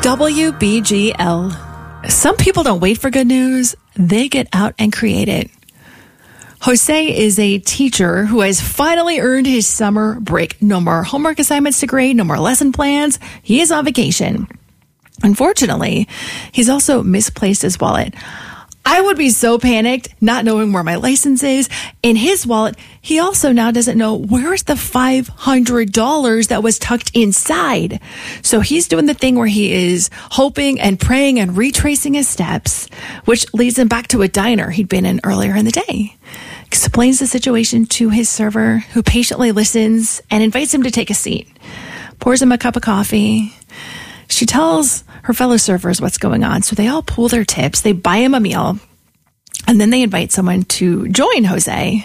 WBGL. Some people don't wait for good news. They get out and create it. Jose is a teacher who has finally earned his summer break. No more homework assignments to grade, no more lesson plans. He is on vacation. Unfortunately, he's also misplaced his wallet. I would be so panicked not knowing where my license is. In his wallet, he also now doesn't know where's the $500 that was tucked inside. So he's doing the thing where he is hoping and praying and retracing his steps, which leads him back to a diner he'd been in earlier in the day. Explains the situation to his server, who patiently listens and invites him to take a seat. Pours him a cup of coffee. She tells her fellow servers what's going on, so they all pool their tips. They buy him a meal, and then they invite someone to join Jose,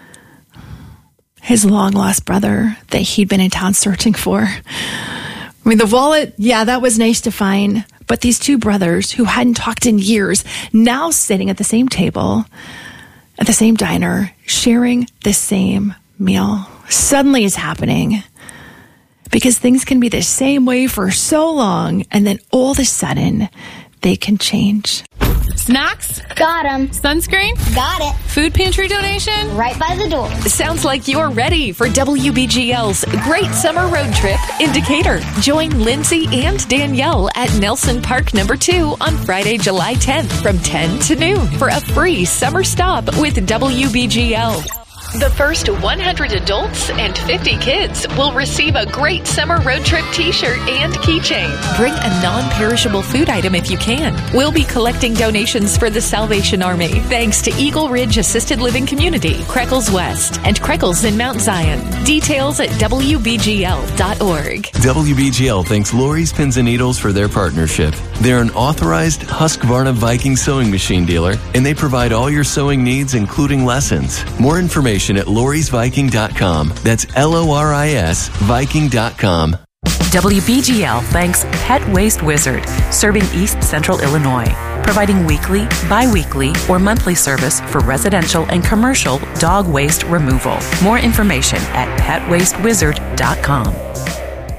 his long-lost brother that he'd been in town searching for. I mean, the wallet, yeah, that was nice to find, but these two brothers who hadn't talked in years, now sitting at the same table, at the same diner, sharing the same meal, suddenly is happening. Because things can be the same way for so long, and then all of a sudden, they can change. Snacks? Got 'em. Sunscreen? Got it. Food pantry donation? Right by the door. Sounds like you're ready for WBGL's Great Summer Road Trip in Decatur. Join Lindsay and Danielle at Nelson Park No. 2 on Friday, July 10th from 10 to noon for a free summer stop with WBGL. The first 100 adults and 50 kids will receive a Great Summer Road Trip t-shirt and keychain. Bring a non-perishable food item if you can. We'll be collecting donations for the Salvation Army, thanks to Eagle Ridge Assisted Living Community, Creckles West, and Creckles in Mount Zion. Details at WBGL.org. WBGL thanks Lori's Pins and Needles for their partnership. They're an authorized Husqvarna Viking sewing machine dealer, and they provide all your sewing needs, including lessons. More information at lorisviking.com. That's LORIS Viking.com. WBGL thanks Pet Waste Wizard, serving East Central Illinois, providing weekly, bi-weekly, or monthly service for residential and commercial dog waste removal. More information at petwastewizard.com.